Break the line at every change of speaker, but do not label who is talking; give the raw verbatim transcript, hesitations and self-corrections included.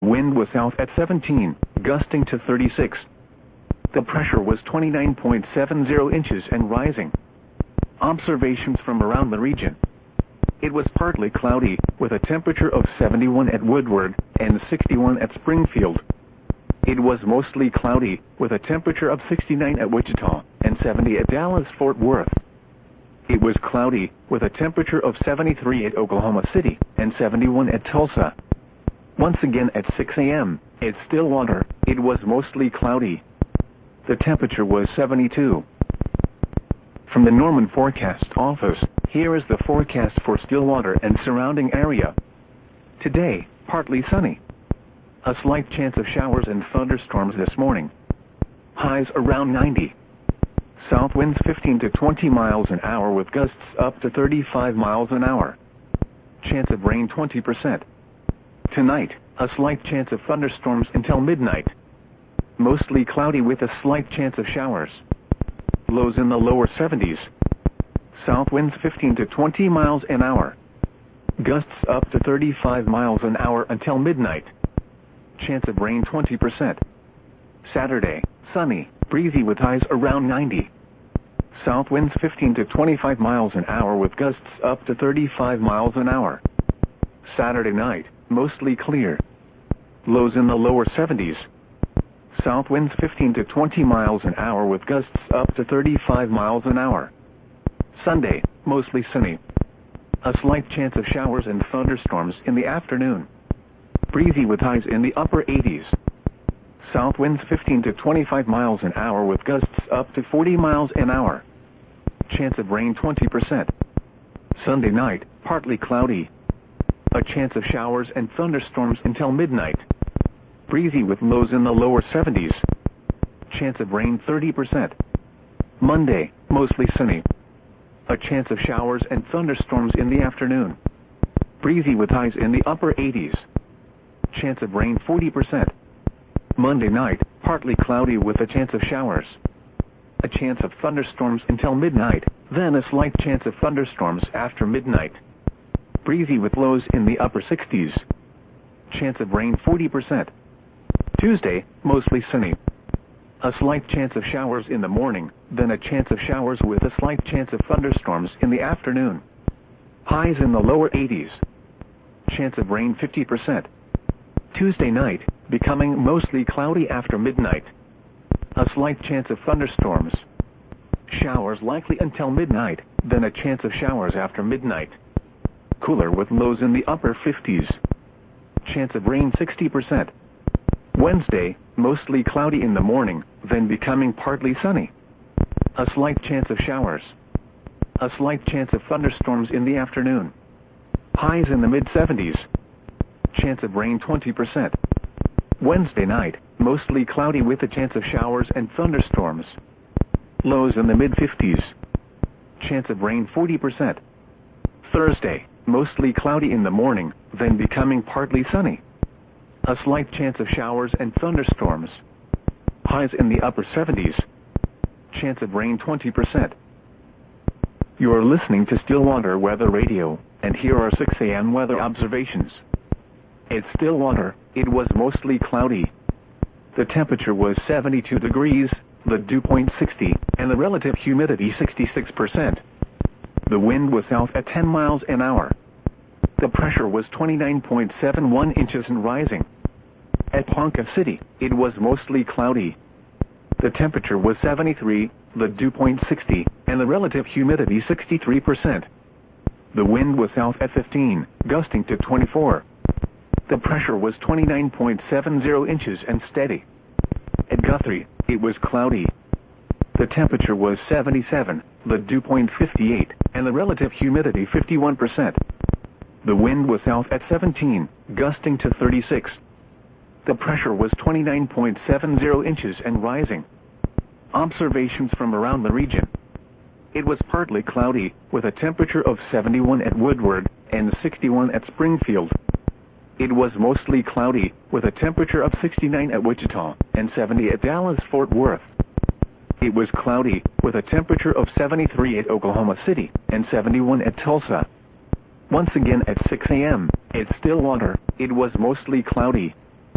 wind was south at seventeen, gusting to thirty-six. The pressure was twenty-nine point seven zero inches and rising. Observations from around the region. It was partly cloudy, with a temperature of seventy-one at Woodward and sixty-one at Springfield. It was mostly cloudy, with a temperature of sixty-nine at Wichita and seventy at Dallas-Fort Worth. It was cloudy, with a temperature of seventy-three at Oklahoma City and seventy-one at Tulsa. Once again at six a m, at Stillwater, it was mostly cloudy. The temperature was seventy-two. From the Norman Forecast Office, here is the forecast for Stillwater and surrounding area. Today, partly sunny. A slight chance of showers and thunderstorms this morning. Highs around ninety. South winds fifteen to twenty miles an hour with gusts up to thirty-five miles an hour. Chance of rain twenty percent. Tonight, a slight chance of thunderstorms until midnight. Mostly cloudy with a slight chance of showers. Lows in the lower seventies. South winds fifteen to twenty miles an hour. Gusts up to thirty-five miles an hour until midnight. Chance of rain twenty percent. Saturday, sunny, breezy with highs around ninety. South winds fifteen to twenty-five miles an hour with gusts up to thirty-five miles an hour. Saturday night, mostly clear. Lows in the lower seventies. South winds fifteen to twenty miles an hour with gusts up to thirty-five miles an hour. Sunday, mostly sunny. A slight chance of showers and thunderstorms in the afternoon. Breezy with highs in the upper eighties. South winds fifteen to twenty-five miles an hour with gusts up to forty miles an hour. Chance of rain twenty percent. Sunday night, partly cloudy. A chance of showers and thunderstorms until midnight. Breezy with lows in the lower seventies. Chance of rain thirty percent. Monday, mostly sunny. A chance of showers and thunderstorms in the afternoon. Breezy with highs in the upper eighties. Chance of rain forty percent. Monday night, partly cloudy with a chance of showers. A chance of thunderstorms until midnight, then a slight chance of thunderstorms after midnight. Breezy with lows in the upper sixties. Chance of rain forty percent. Tuesday, mostly sunny. A slight chance of showers in the morning, then a chance of showers with a slight chance of thunderstorms in the afternoon. Highs in the lower eighties. Chance of rain fifty percent. Tuesday night, becoming mostly cloudy after midnight. A slight chance of thunderstorms. Showers likely until midnight, then a chance of showers after midnight. Cooler with lows in the upper fifties. Chance of rain sixty percent. Wednesday, mostly cloudy in the morning, then becoming partly sunny. A slight chance of showers. A slight chance of thunderstorms in the afternoon. Highs in the mid seventies. Chance of rain twenty percent. Wednesday night, mostly cloudy with a chance of showers and thunderstorms. Lows in the mid fifties. Chance of rain forty percent. Thursday, mostly cloudy in the morning, then becoming partly sunny. A slight chance of showers and thunderstorms. Highs in the upper seventies. Chance of rain twenty percent. You are listening to Stillwater Weather Radio, and here are six a m weather observations. At Stillwater, it was mostly cloudy. The temperature was seventy-two degrees, the dew point sixty, and the relative humidity sixty-six percent. The wind was south at ten miles an hour. The pressure was twenty-nine point seven one inches and rising. At Ponca City, it was mostly cloudy. The temperature was seventy-three, the dew point sixty, and the relative humidity sixty-three percent. The wind was south at fifteen, gusting to twenty-four. The pressure was twenty-nine point seven zero inches and steady. At Guthrie, it was cloudy. The temperature was seventy-seven, the dew point fifty-eight, and the relative humidity fifty-one percent. The wind was south at seventeen, gusting to thirty-six. The pressure was twenty-nine point seven zero inches and rising. Observations from around the region. It was partly cloudy, with a temperature of seventy-one at Woodward and sixty-one at Springfield. It was mostly cloudy, with a temperature of sixty-nine at Wichita and seventy at Dallas-Fort Worth. It was cloudy, with a temperature of seventy-three at Oklahoma City and seventy-one at Tulsa. Once again at six a m, at Stillwater, it was mostly cloudy.